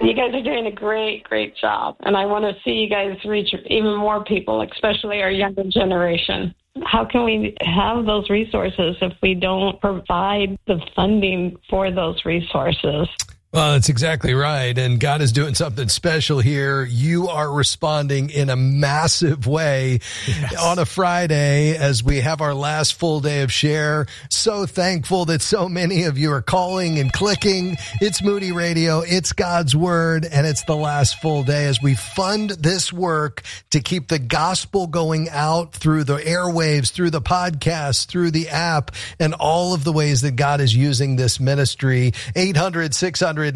You guys are doing a great, great job. And I want to see you guys reach even more people, especially our younger generation. How can we have those resources if we don't provide the funding for those resources? Well, that's exactly right. And God is doing something special here. You are responding in a massive way on a Friday as we have our last full day of Share. So thankful that so many of you are calling and clicking. It's Moody Radio. It's God's Word. And it's the last full day as we fund this work to keep the gospel going out through the airwaves, through the podcast, through the app, and all of the ways that God is using this ministry. 800-600-9624,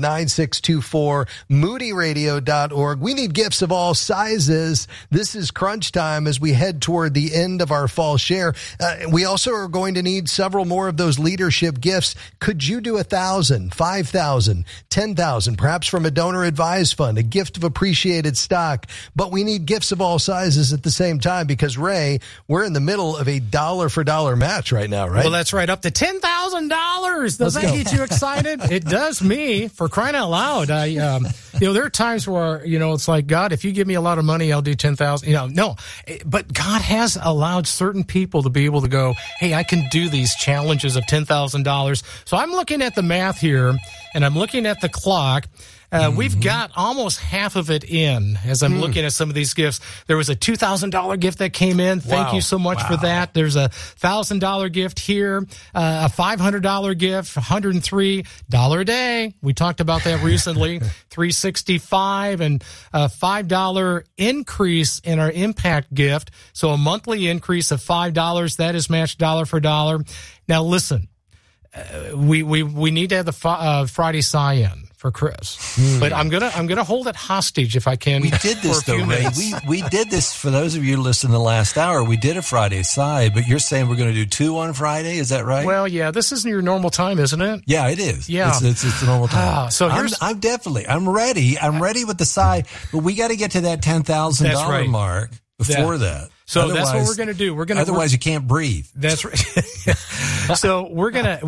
moodyradio.org. We need gifts of all sizes. This is crunch time as we head toward the end of our fall share. We also are going to need several more of those leadership gifts. Could you do 1,000, 5,000, 10,000, perhaps from a donor advised fund, a gift of appreciated stock? But we need gifts of all sizes at the same time because, Ray, we're in the middle of a dollar for dollar match right now, right? Well, that's right. Up to $10,000. Does that get you excited? It does me. For crying out loud, there are times where, it's like, God, if you give me a lot of money, I'll do 10,000. No, but God has allowed certain people to be able to go, hey, I can do these challenges of $10,000. So I'm looking at the math here and I'm looking at the clock. We've got almost half of it in as I'm looking at some of these gifts. There was a $2,000 gift that came in. Thank you so much for that. There's a $1,000 gift here, a $500 gift, $103 a day. We talked about that recently, $365 and a $5 increase in our impact gift. So a monthly increase of $5. That is matched dollar for dollar. Now listen, we need to have the Friday sign-in for Chris. But I'm gonna hold it hostage if I can. We did this though, Ray. We did this for those of you who listened the last hour. We did a Friday side, but you're saying we're going to do 2 on Friday. Is that right? Well, yeah. This isn't your normal time, isn't it? Yeah, it is. Yeah, it's the normal time. So I'm ready. I'm ready with the side, but we got to get to that $10,000 mark before that. So that's what we're going to do. Otherwise, you can't breathe. That's right. So we're going to.